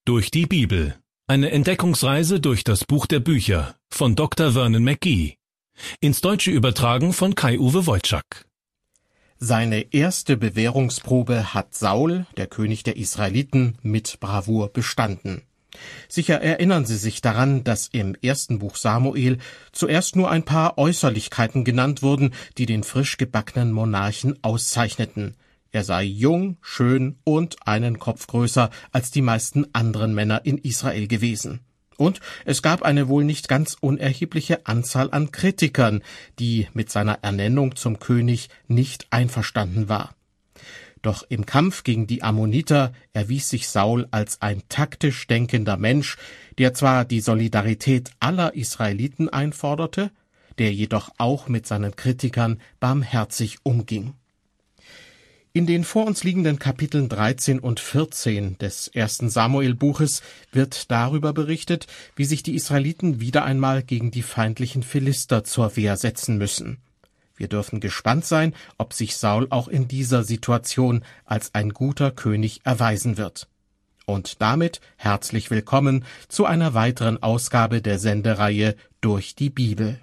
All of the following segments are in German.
Durch die Bibel. Eine Entdeckungsreise durch das Buch der Bücher von Dr. Vernon McGee. Ins Deutsche übertragen von Kai-Uwe Wojczak. Seine erste Bewährungsprobe hat Saul, der König der Israeliten, mit Bravour bestanden. Sicher erinnern Sie sich daran, dass im ersten Buch Samuel zuerst nur ein paar Äußerlichkeiten genannt wurden, die den frisch gebackenen Monarchen auszeichneten. Er sei jung, schön und einen Kopf größer als die meisten anderen Männer in Israel gewesen. Und es gab eine wohl nicht ganz unerhebliche Anzahl an Kritikern, die mit seiner Ernennung zum König nicht einverstanden war. Doch im Kampf gegen die Ammoniter erwies sich Saul als ein taktisch denkender Mensch, der zwar die Solidarität aller Israeliten einforderte, der jedoch auch mit seinen Kritikern barmherzig umging. In den vor uns liegenden Kapiteln 13 und 14 des ersten Samuel-Buches wird darüber berichtet, wie sich die Israeliten wieder einmal gegen die feindlichen Philister zur Wehr setzen müssen. Wir dürfen gespannt sein, ob sich Saul auch in dieser Situation als ein guter König erweisen wird. Und damit herzlich willkommen zu einer weiteren Ausgabe der Sendereihe Durch die Bibel.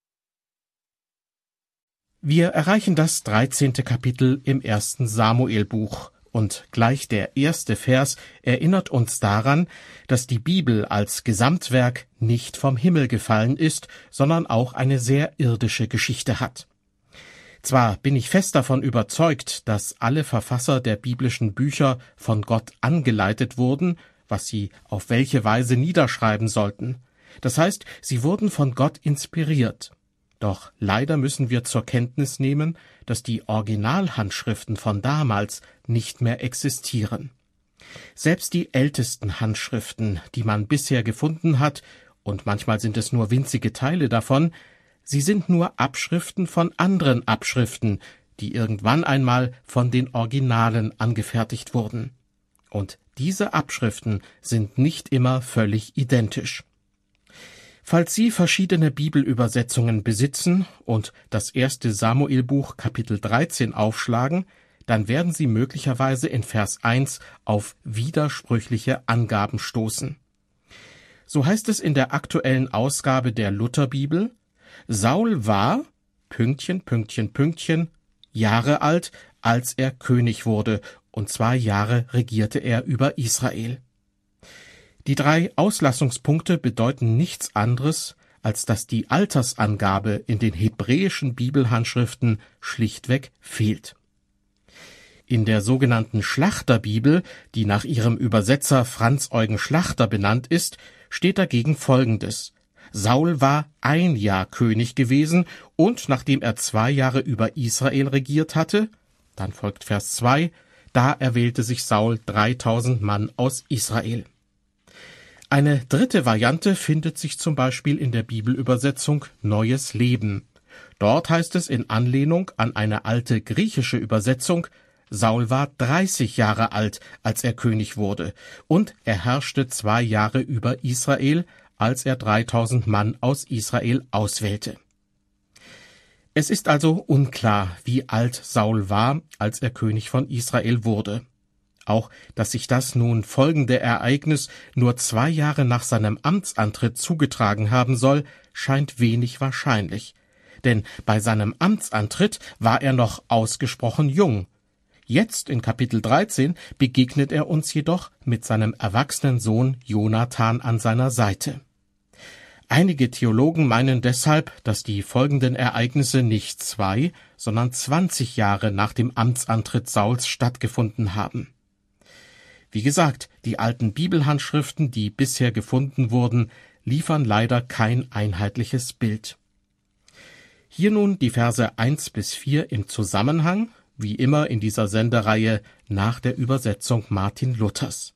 Wir erreichen das 13. Kapitel im ersten Samuel-Buch, und gleich der erste Vers erinnert uns daran, dass die Bibel als Gesamtwerk nicht vom Himmel gefallen ist, sondern auch eine sehr irdische Geschichte hat. Zwar bin ich fest davon überzeugt, dass alle Verfasser der biblischen Bücher von Gott angeleitet wurden, was sie auf welche Weise niederschreiben sollten. Das heißt, sie wurden von Gott inspiriert. Doch leider müssen wir zur Kenntnis nehmen, dass die Originalhandschriften von damals nicht mehr existieren. Selbst die ältesten Handschriften, die man bisher gefunden hat, und manchmal sind es nur winzige Teile davon, sie sind nur Abschriften von anderen Abschriften, die irgendwann einmal von den Originalen angefertigt wurden. Und diese Abschriften sind nicht immer völlig identisch. Falls Sie verschiedene Bibelübersetzungen besitzen und das erste Samuel-Buch Kapitel 13 aufschlagen, dann werden Sie möglicherweise in Vers 1 auf widersprüchliche Angaben stoßen. So heißt es in der aktuellen Ausgabe der Lutherbibel: Saul war Jahre alt, als er König wurde, und 2 Jahre regierte er über Israel. Die 3 Auslassungspunkte bedeuten nichts anderes, als dass die Altersangabe in den hebräischen Bibelhandschriften schlichtweg fehlt. In der sogenannten Schlachterbibel, die nach ihrem Übersetzer Franz Eugen Schlachter benannt ist, steht dagegen Folgendes: Saul war 1 Jahr König gewesen, und nachdem er 2 Jahre über Israel regiert hatte, dann folgt Vers 2, da erwählte sich Saul 3000 Mann aus Israel. Eine dritte Variante findet sich zum Beispiel in der Bibelübersetzung Neues Leben. Dort heißt es in Anlehnung an eine alte griechische Übersetzung: Saul war 30 Jahre alt, als er König wurde, und er herrschte 2 Jahre über Israel, als er 3000 Mann aus Israel auswählte. Es ist also unklar, wie alt Saul war, als er König von Israel wurde. Auch, dass sich das nun folgende Ereignis nur 2 Jahre nach seinem Amtsantritt zugetragen haben soll, scheint wenig wahrscheinlich. Denn bei seinem Amtsantritt war er noch ausgesprochen jung. Jetzt in Kapitel 13 begegnet er uns jedoch mit seinem erwachsenen Sohn Jonathan an seiner Seite. Einige Theologen meinen deshalb, dass die folgenden Ereignisse nicht 2, sondern 20 Jahre nach dem Amtsantritt Sauls stattgefunden haben. Wie gesagt, die alten Bibelhandschriften, die bisher gefunden wurden, liefern leider kein einheitliches Bild. Hier nun die Verse 1 bis 4 im Zusammenhang, wie immer in dieser Sendereihe nach der Übersetzung Martin Luthers.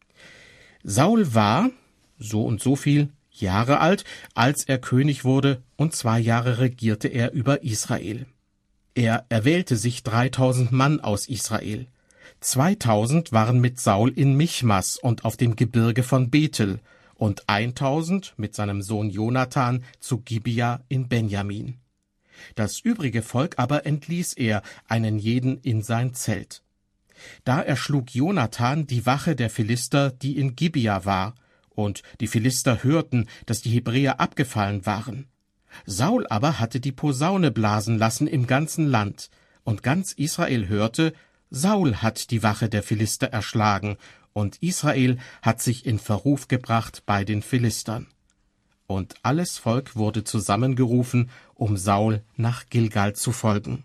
Saul war so und so viel Jahre alt, als er König wurde, und 2 Jahre regierte er über Israel. Er erwählte sich 3000 Mann aus Israel. 2000 waren mit Saul in Michmas und auf dem Gebirge von Bethel und 1000 mit seinem Sohn Jonathan zu Gibea in Benjamin. Das übrige Volk aber entließ er, einen jeden in sein Zelt. Da erschlug Jonathan die Wache der Philister, die in Gibea war, und die Philister hörten, dass die Hebräer abgefallen waren. Saul aber hatte die Posaune blasen lassen im ganzen Land, und ganz Israel hörte, Saul hat die Wache der Philister erschlagen, und Israel hat sich in Verruf gebracht bei den Philistern. Und alles Volk wurde zusammengerufen, um Saul nach Gilgal zu folgen.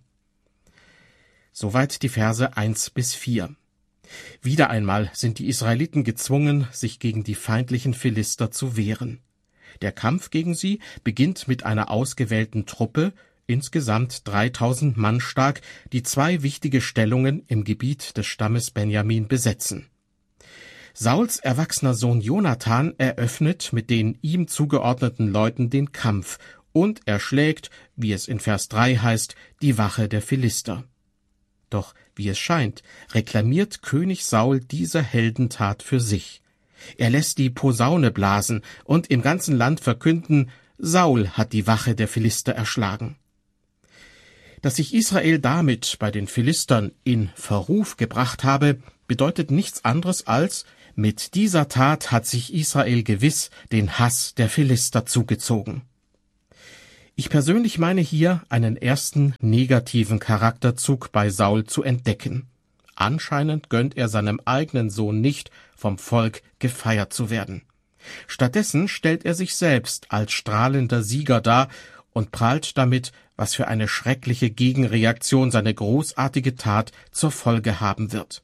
Soweit die Verse 1-4. Wieder einmal sind die Israeliten gezwungen, sich gegen die feindlichen Philister zu wehren. Der Kampf gegen sie beginnt mit einer ausgewählten Truppe, insgesamt 3000 Mann stark, die 2 wichtige Stellungen im Gebiet des Stammes Benjamin besetzen. Sauls erwachsener Sohn Jonathan eröffnet mit den ihm zugeordneten Leuten den Kampf und erschlägt, wie es in Vers 3 heißt, die Wache der Philister. Doch, wie es scheint, reklamiert König Saul diese Heldentat für sich. Er lässt die Posaune blasen und im ganzen Land verkünden, Saul hat die Wache der Philister erschlagen. Dass sich Israel damit bei den Philistern in Verruf gebracht habe, bedeutet nichts anderes als, mit dieser Tat hat sich Israel gewiss den Hass der Philister zugezogen. Ich persönlich meine hier einen ersten negativen Charakterzug bei Saul zu entdecken. Anscheinend gönnt er seinem eigenen Sohn nicht, vom Volk gefeiert zu werden. Stattdessen stellt er sich selbst als strahlender Sieger dar und prahlt damit, was für eine schreckliche Gegenreaktion seine großartige Tat zur Folge haben wird.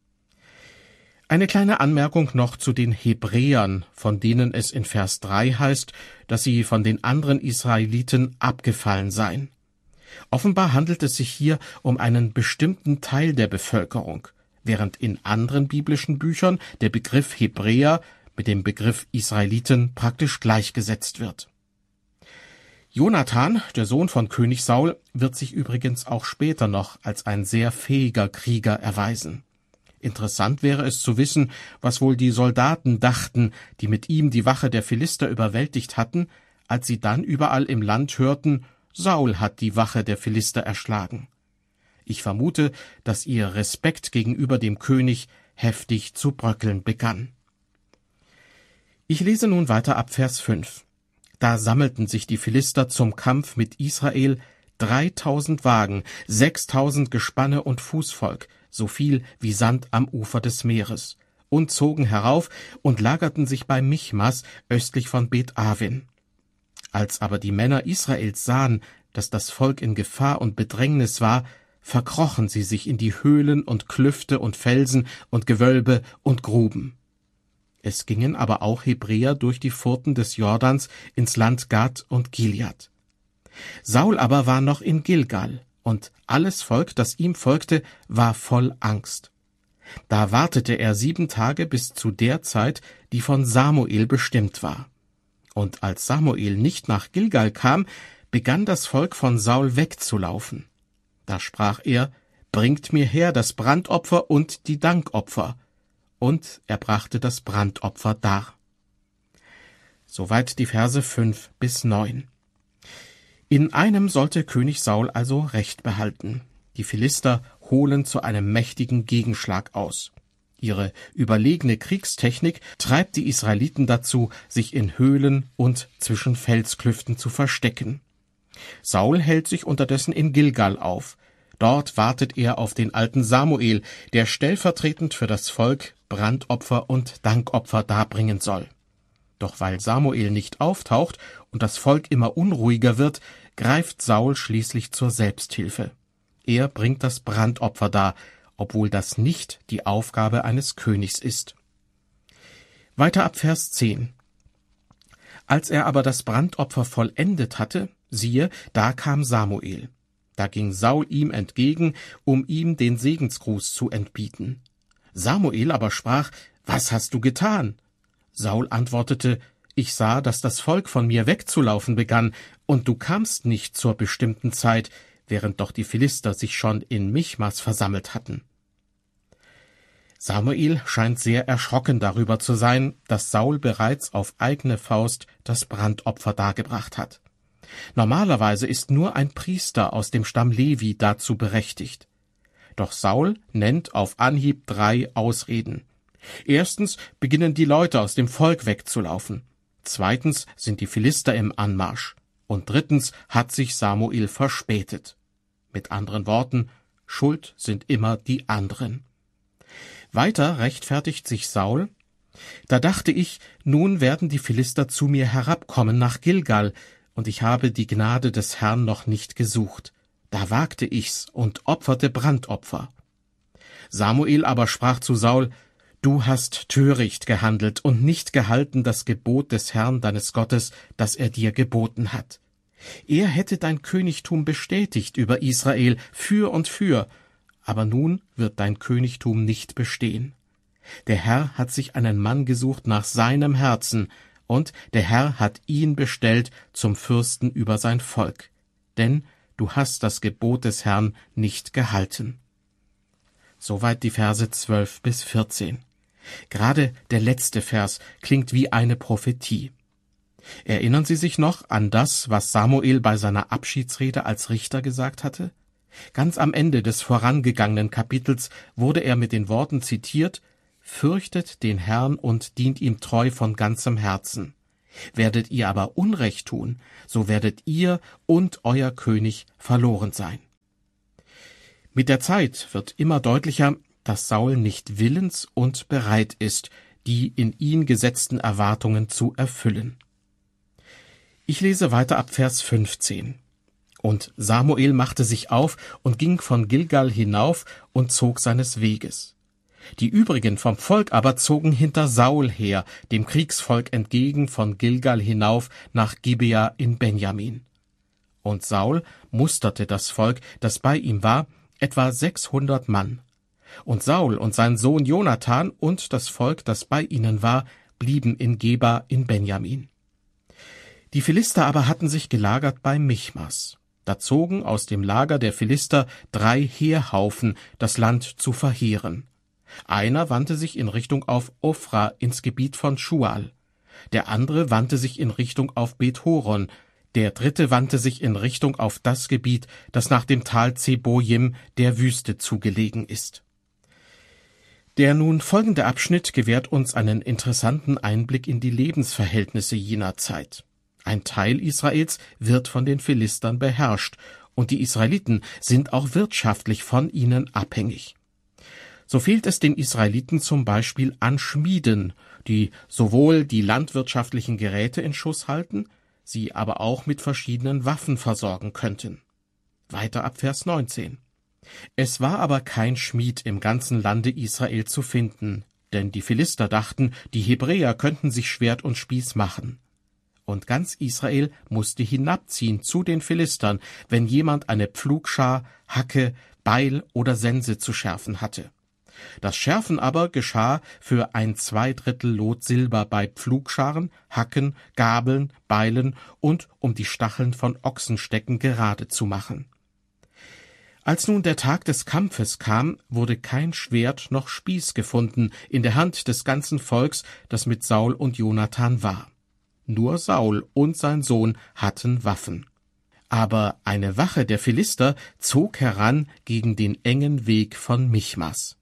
Eine kleine Anmerkung noch zu den Hebräern, von denen es in Vers 3 heißt, dass sie von den anderen Israeliten abgefallen seien. Offenbar handelt es sich hier um einen bestimmten Teil der Bevölkerung, während in anderen biblischen Büchern der Begriff Hebräer mit dem Begriff Israeliten praktisch gleichgesetzt wird. Jonathan, der Sohn von König Saul, wird sich übrigens auch später noch als ein sehr fähiger Krieger erweisen. Interessant wäre es zu wissen, was wohl die Soldaten dachten, die mit ihm die Wache der Philister überwältigt hatten, als sie dann überall im Land hörten, Saul hat die Wache der Philister erschlagen. Ich vermute, dass ihr Respekt gegenüber dem König heftig zu bröckeln begann. Ich lese nun weiter ab Vers 5. Da sammelten sich die Philister zum Kampf mit Israel, 3000 Wagen, 6000 Gespanne und Fußvolk, so viel wie Sand am Ufer des Meeres, und zogen herauf und lagerten sich bei Michmas östlich von Bet-Aven. Als aber die Männer Israels sahen, dass das Volk in Gefahr und Bedrängnis war, verkrochen sie sich in die Höhlen und Klüfte und Felsen und Gewölbe und Gruben. Es gingen aber auch Hebräer durch die Furten des Jordans ins Land Gad und Gilead. Saul aber war noch in Gilgal, und alles Volk, das ihm folgte, war voll Angst. Da wartete er 7 Tage bis zu der Zeit, die von Samuel bestimmt war. Und als Samuel nicht nach Gilgal kam, begann das Volk von Saul wegzulaufen. Da sprach er, bringt mir her das Brandopfer und die Dankopfer. Und er brachte das Brandopfer dar. Soweit die Verse 5-9. In einem sollte König Saul also Recht behalten. Die Philister holen zu einem mächtigen Gegenschlag aus. Ihre überlegene Kriegstechnik treibt die Israeliten dazu, sich in Höhlen und zwischen Felsklüften zu verstecken. Saul hält sich unterdessen in Gilgal auf. Dort wartet er auf den alten Samuel, der stellvertretend für das Volk Brandopfer und Dankopfer darbringen soll. Doch weil Samuel nicht auftaucht und das Volk immer unruhiger wird, greift Saul schließlich zur Selbsthilfe. Er bringt das Brandopfer dar, obwohl das nicht die Aufgabe eines Königs ist. Weiter ab Vers 10. Als er aber das Brandopfer vollendet hatte, siehe, da kam Samuel. Da ging Saul ihm entgegen, um ihm den Segensgruß zu entbieten. Samuel aber sprach, was hast du getan? Saul antwortete, ich sah, dass das Volk von mir wegzulaufen begann, und du kamst nicht zur bestimmten Zeit, während doch die Philister sich schon in Michmas versammelt hatten. Samuel scheint sehr erschrocken darüber zu sein, dass Saul bereits auf eigene Faust das Brandopfer dargebracht hat. Normalerweise ist nur ein Priester aus dem Stamm Levi dazu berechtigt. Doch Saul nennt auf Anhieb 3 Ausreden. Erstens beginnen die Leute aus dem Volk wegzulaufen. Zweitens sind die Philister im Anmarsch. Und drittens hat sich Samuel verspätet. Mit anderen Worten, schuld sind immer die anderen. Weiter rechtfertigt sich Saul: Da dachte ich, nun werden die Philister zu mir herabkommen nach Gilgal, und ich habe die Gnade des Herrn noch nicht gesucht. Da wagte ich's und opferte Brandopfer. Samuel aber sprach zu Saul: Du hast töricht gehandelt und nicht gehalten das Gebot des Herrn deines Gottes, das er dir geboten hat. Er hätte dein Königtum bestätigt über Israel für und für, aber nun wird dein Königtum nicht bestehen. Der Herr hat sich einen Mann gesucht nach seinem Herzen, und der Herr hat ihn bestellt zum Fürsten über sein Volk. Denn du hast das Gebot des Herrn nicht gehalten. Soweit die Verse 12 bis 14. Gerade der letzte Vers klingt wie eine Prophetie. Erinnern Sie sich noch an das, was Samuel bei seiner Abschiedsrede als Richter gesagt hatte? Ganz am Ende des vorangegangenen Kapitels wurde er mit den Worten zitiert: Fürchtet den Herrn und dient ihm treu von ganzem Herzen. Werdet ihr aber Unrecht tun, so werdet ihr und euer König verloren sein. Mit der Zeit wird immer deutlicher, dass Saul nicht willens und bereit ist, die in ihn gesetzten Erwartungen zu erfüllen. Ich lese weiter ab Vers 15. Und Samuel machte sich auf und ging von Gilgal hinauf und zog seines Weges. Die übrigen vom Volk aber zogen hinter Saul her, dem Kriegsvolk entgegen von Gilgal hinauf nach Gibea in Benjamin. Und Saul musterte das Volk, das bei ihm war, etwa 600 Mann. Und Saul und sein Sohn Jonathan und das Volk, das bei ihnen war, blieben in Geba in Benjamin. Die Philister aber hatten sich gelagert bei Michmas. Da zogen aus dem Lager der Philister 3 Heerhaufen, das Land zu verheeren. Einer wandte sich in Richtung auf Ophra ins Gebiet von Schual. Der andere wandte sich in Richtung auf Bet-Horon. Der dritte wandte sich in Richtung auf das Gebiet, das nach dem Tal Zebojim, der Wüste, zugelegen ist. Der nun folgende Abschnitt gewährt uns einen interessanten Einblick in die Lebensverhältnisse jener Zeit. Ein Teil Israels wird von den Philistern beherrscht, und die Israeliten sind auch wirtschaftlich von ihnen abhängig. So fehlt es den Israeliten zum Beispiel an Schmieden, die sowohl die landwirtschaftlichen Geräte in Schuss halten, sie aber auch mit verschiedenen Waffen versorgen könnten. Weiter ab Vers 19. Es war aber kein Schmied im ganzen Lande Israel zu finden, denn die Philister dachten, die Hebräer könnten sich Schwert und Spieß machen. Und ganz Israel musste hinabziehen zu den Philistern, wenn jemand eine Pflugschar, Hacke, Beil oder Sense zu schärfen hatte. Das Schärfen aber geschah für 1/2 Lot Silber bei Pflugscharen, Hacken, Gabeln, Beilen und um die Stacheln von Ochsenstecken gerade zu machen. Als nun der Tag des Kampfes kam, wurde kein Schwert noch Spieß gefunden in der Hand des ganzen Volks, das mit Saul und Jonathan war. Nur Saul und sein Sohn hatten Waffen. Aber eine Wache der Philister zog heran gegen den engen Weg von Michmas.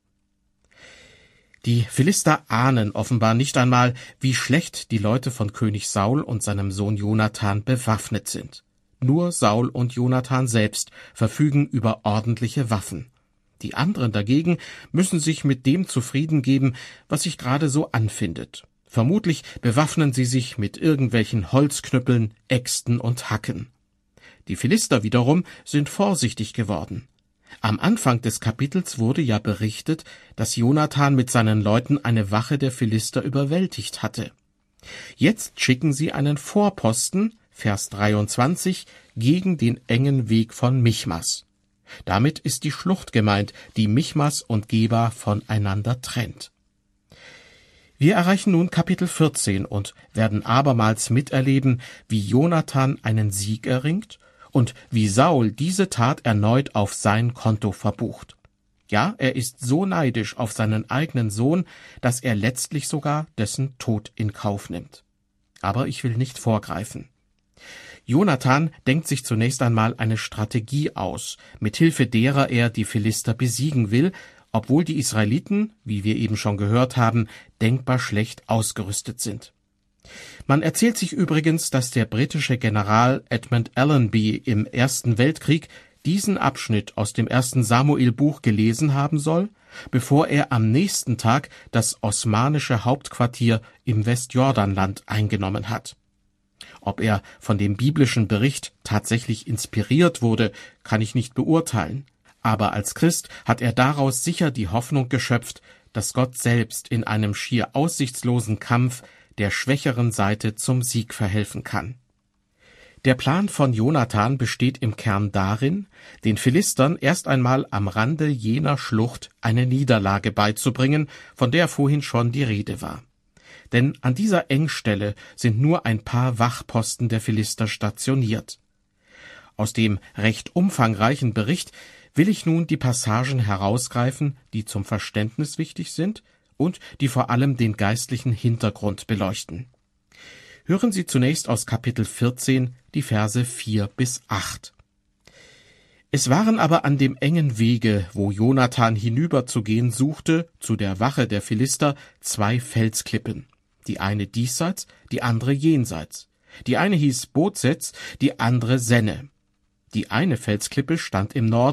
Die Philister ahnen offenbar nicht einmal, wie schlecht die Leute von König Saul und seinem Sohn Jonathan bewaffnet sind. Nur Saul und Jonathan selbst verfügen über ordentliche Waffen. Die anderen dagegen müssen sich mit dem zufrieden geben, was sich gerade so anfindet. Vermutlich bewaffnen sie sich mit irgendwelchen Holzknüppeln, Äxten und Hacken. Die Philister wiederum sind vorsichtig geworden. Am Anfang des Kapitels wurde ja berichtet, dass Jonathan mit seinen Leuten eine Wache der Philister überwältigt hatte. Jetzt schicken sie einen Vorposten, Vers 23, gegen den engen Weg von Michmas. Damit ist die Schlucht gemeint, die Michmas und Geba voneinander trennt. Wir erreichen nun Kapitel 14 und werden abermals miterleben, wie Jonathan einen Sieg erringt und wie Saul diese Tat erneut auf sein Konto verbucht. Ja, er ist so neidisch auf seinen eigenen Sohn, dass er letztlich sogar dessen Tod in Kauf nimmt. Aber ich will nicht vorgreifen. Jonathan denkt sich zunächst einmal eine Strategie aus, mithilfe derer er die Philister besiegen will, obwohl die Israeliten, wie wir eben schon gehört haben, denkbar schlecht ausgerüstet sind. Man erzählt sich übrigens, dass der britische General Edmund Allenby im Ersten Weltkrieg diesen Abschnitt aus dem 1. Samuel-Buch gelesen haben soll, bevor er am nächsten Tag das osmanische Hauptquartier im Westjordanland eingenommen hat. Ob er von dem biblischen Bericht tatsächlich inspiriert wurde, kann ich nicht beurteilen. Aber als Christ hat er daraus sicher die Hoffnung geschöpft, dass Gott selbst in einem schier aussichtslosen Kampf der schwächeren Seite zum Sieg verhelfen kann. Der Plan von Jonathan besteht im Kern darin, den Philistern erst einmal am Rande jener Schlucht eine Niederlage beizubringen, von der vorhin schon die Rede war. Denn an dieser Engstelle sind nur ein paar Wachposten der Philister stationiert. Aus dem recht umfangreichen Bericht will ich nun die Passagen herausgreifen, die zum Verständnis wichtig sind und die vor allem den geistlichen Hintergrund beleuchten. Hören Sie zunächst aus Kapitel 14 die Verse 4 bis 8. Es waren aber an dem engen Wege, wo Jonathan hinüberzugehen suchte, zu der Wache der Philister 2 Felsklippen, die eine diesseits, die andere jenseits. Die eine hieß Bozez, die andere Senne. Die eine Felsklippe stand im Norden,